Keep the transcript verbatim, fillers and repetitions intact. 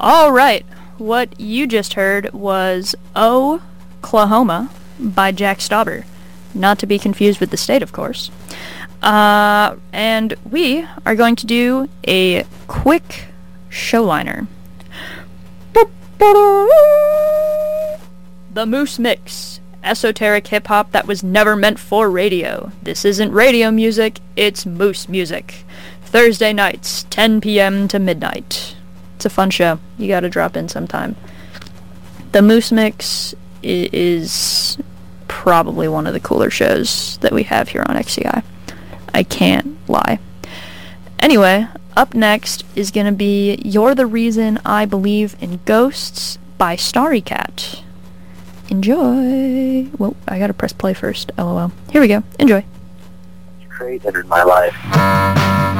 All right, what you just heard was Oklahoma by Jack Stauber, not to be confused with the state, of course. Uh, and we are going to do a quick showliner. The Moose Mix, esoteric hip-hop that was never meant for radio. This isn't radio music, it's Moose music. Thursday nights, ten p.m. to midnight. It's a fun show. You gotta drop in sometime. The Moose Mix i- is probably one of the cooler shows that we have here on X C I. I can't lie. Anyway, up next is gonna be You're the Reason I Believe in Ghosts by Starry Cat. Enjoy. Whoa, I gotta press play first. LOL. Here we go. Enjoy. Crazy in my life.